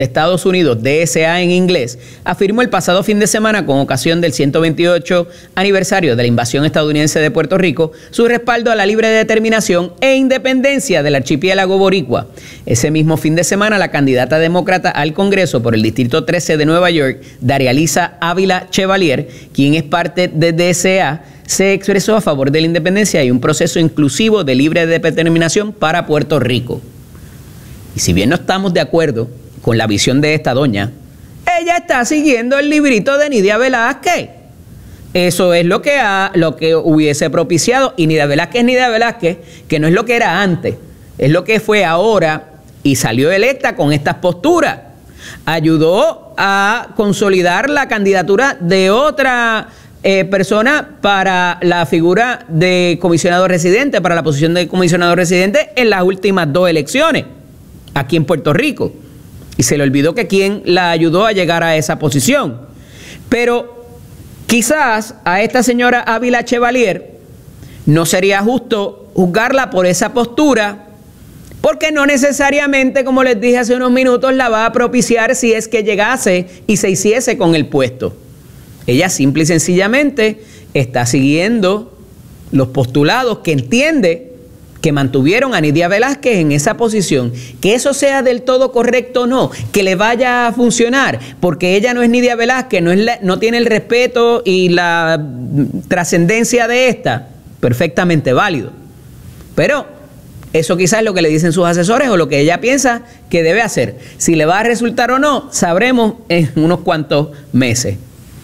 Estados Unidos, DSA en inglés, afirmó el pasado fin de semana, con ocasión del 128 aniversario de la invasión estadounidense de Puerto Rico, su respaldo a la libre determinación e independencia del archipiélago boricua. Ese mismo fin de semana, la candidata demócrata al Congreso por el Distrito 13 de Nueva York, Darialisa Ávila Chevalier, quien es parte de DSA, se expresó a favor de la independencia y un proceso inclusivo de libre determinación para Puerto Rico. Y si bien no estamos de acuerdo con la visión de esta doña, ella está siguiendo el librito de Nidia Velázquez. Eso es lo que hubiese propiciado. Y Nidia Velázquez, que no es lo que era antes, es lo que fue ahora y salió electa con estas posturas. Ayudó a consolidar la candidatura de otra persona para la figura de comisionado residente, para la posición de comisionado residente en las últimas 2 elecciones aquí en Puerto Rico. Y se le olvidó que quien la ayudó a llegar a esa posición. Pero quizás a esta señora Ávila Chevalier no sería justo juzgarla por esa postura, porque no necesariamente, como les dije hace unos minutos, la va a propiciar si es que llegase y se hiciese con el puesto. Ella simple y sencillamente está siguiendo los postulados que entiende que mantuvieron a Nidia Velázquez en esa posición. Que eso sea del todo correcto o no, que le vaya a funcionar, porque ella no es Nidia Velázquez, no tiene el respeto y la trascendencia de esta, perfectamente válido. Pero eso quizás es lo que le dicen sus asesores o lo que ella piensa que debe hacer. Si le va a resultar o no, sabremos en unos cuantos meses.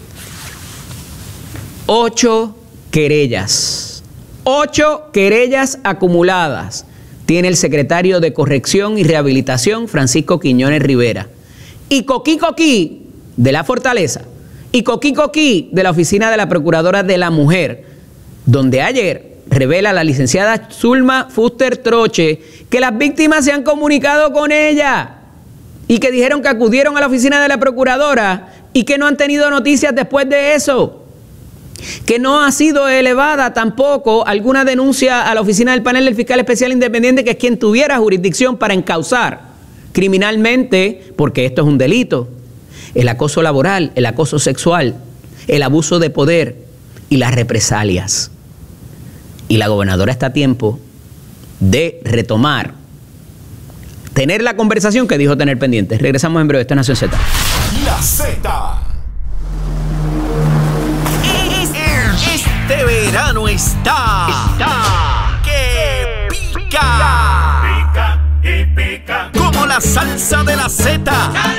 8 querellas. 8 querellas acumuladas tiene el secretario de Corrección y Rehabilitación, Francisco Quiñones Rivera. Y Coquí de la Fortaleza. Y Coquí de la Oficina de la Procuradora de la Mujer, donde ayer revela la licenciada Zulma Fuster Troche que las víctimas se han comunicado con ella y que dijeron que acudieron a la oficina de la Procuradora y que no han tenido noticias después de eso. Que no ha sido elevada tampoco alguna denuncia a la oficina del panel del fiscal especial independiente, que es quien tuviera jurisdicción para encauzar criminalmente, porque esto es un delito, el acoso laboral, el acoso sexual, el abuso de poder y las represalias. Y la gobernadora está a tiempo de retomar, tener la conversación que dijo tener pendiente. Regresamos en breve. Esta es Nación Z. La Z. Este verano está que pica. Pica y pica. Como la salsa de la Z.